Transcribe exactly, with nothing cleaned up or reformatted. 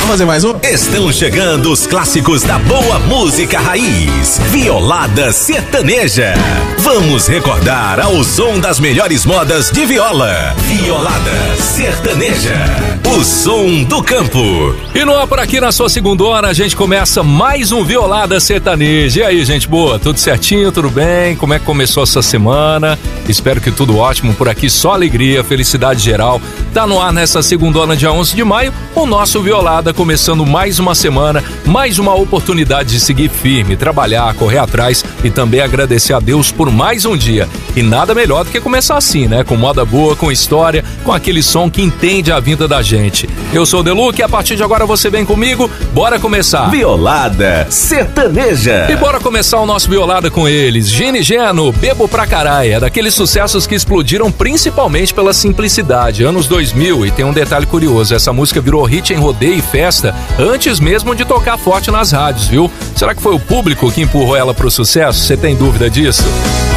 fazer mais um? Estão chegando os clássicos da boa música raiz. Violada Sertaneja. Vamos recordar ao som das melhores modas de viola. Violada Sertaneja. O som do campo. E no ar por aqui na sua segunda hora a gente começa mais um Violada Sertaneja. E aí, gente boa? Tudo certinho? Tudo bem? Como é que começou essa semana? Espero que tudo ótimo por aqui, só alegria, felicidade geral. Tá no ar nessa segunda hora, dia onze de maio, o nosso Violada começando mais uma semana, mais uma oportunidade de seguir firme, trabalhar, correr atrás e também agradecer a Deus por mais um dia. E nada melhor do que começar assim, né? Com moda boa, com história, com aquele som que entende a vida da gente. Eu sou o Deluque e a partir de agora você vem comigo, bora começar. Violada Sertaneja. E bora começar o nosso Violada com eles. Gino e Geno, Bebo pra Caralho, é daqueles sucessos que explodiram principalmente pela simplicidade, anos dois mil, e tem um detalhe curioso, essa música virou hit em rodeio e festa antes mesmo de tocar forte nas rádios, viu? Será que foi o público que empurrou ela pro sucesso? Você tem dúvida disso?